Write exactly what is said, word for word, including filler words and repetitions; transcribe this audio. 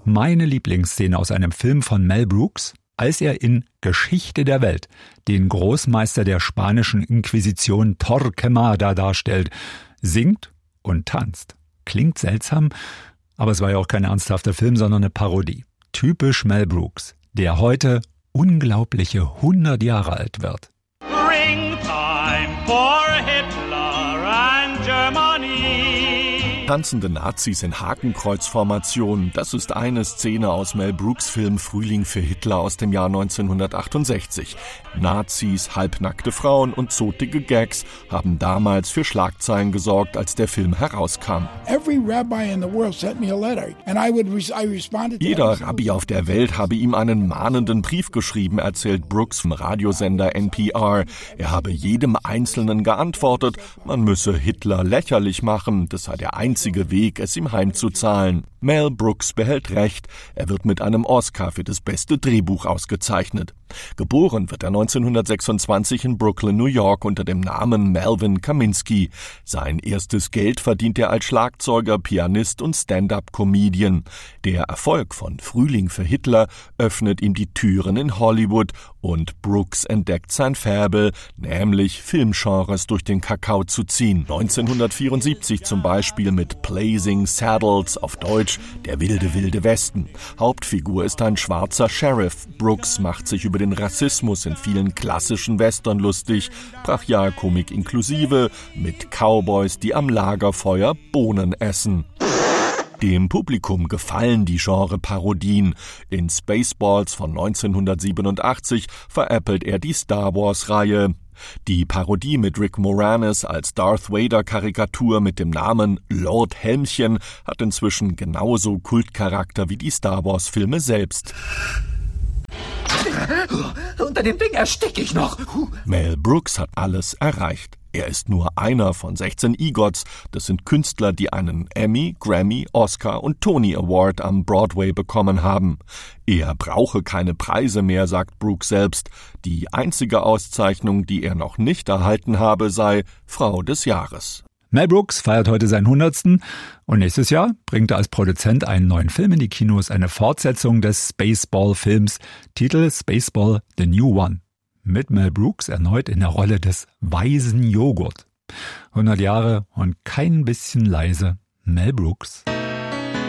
Meine Lieblingsszene aus einem Film von Mel Brooks, als er in Geschichte der Welt den Großmeister der spanischen Inquisition Torquemada darstellt, singt und tanzt. Klingt seltsam, aber es war ja auch kein ernsthafter Film, sondern eine Parodie. Typisch Mel Brooks, der heute unglaubliche hundert Jahre alt wird. Springtime for Hitler and Germany. Tanzende Nazis in Hakenkreuzformation, das ist eine Szene aus Mel Brooks Film Frühling für Hitler aus dem Jahr neunzehnhundertachtundsechzig. Nazis, halbnackte Frauen und zotige Gags haben damals für Schlagzeilen gesorgt, als der Film herauskam. Jeder Rabbi auf der Welt habe ihm einen mahnenden Brief geschrieben, erzählt Brooks im Radiosender N P R. Er habe jedem Einzelnen geantwortet, man müsse Hitler lächerlich machen, das sei der einzige Weg, es ihm heimzuzahlen. Mel Brooks behält recht, er wird mit einem Oscar für das beste Drehbuch ausgezeichnet. Geboren wird er neunzehnhundertsechsundzwanzig in Brooklyn, New York unter dem Namen Melvin Kaminsky. Sein erstes Geld verdient er als Schlagzeuger, Pianist und Stand-up-Comedian. Der Erfolg von Frühling für Hitler öffnet ihm die Türen in Hollywood und Brooks entdeckt sein Faible, nämlich Filmgenres durch den Kakao zu ziehen. neunzehnhundertvierundsiebzig zum Beispiel mit Blazing Saddles, auf Deutsch Der wilde, wilde Westen. Hauptfigur ist ein schwarzer Sheriff. Brooks macht sich über den Rassismus in vielen klassischen Western lustig, Brachialkomik inklusive, mit Cowboys, die am Lagerfeuer Bohnen essen. Dem Publikum gefallen die Genre-Parodien. In Spaceballs von neunzehnhundertsiebenundachtzig veräppelt er die Star Wars-Reihe. Die Parodie mit Rick Moranis als Darth Vader-Karikatur mit dem Namen Lord Helmchen hat inzwischen genauso Kultcharakter wie die Star Wars-Filme selbst. Unter dem Ding ersticke ich noch. Mel Brooks hat alles erreicht. Er ist nur einer von sechzehn EGOTs. Das sind Künstler, die einen Emmy, Grammy, Oscar und Tony Award am Broadway bekommen haben. Er brauche keine Preise mehr, sagt Brooks selbst. Die einzige Auszeichnung, die er noch nicht erhalten habe, sei Frau des Jahres. Mel Brooks feiert heute seinen hundertsten und nächstes Jahr bringt er als Produzent einen neuen Film in die Kinos, eine Fortsetzung des Spaceball-Films, Titel Spaceball The New One. Mit Mel Brooks erneut in der Rolle des weisen Joghurt. hundert Jahre und kein bisschen leise Mel Brooks.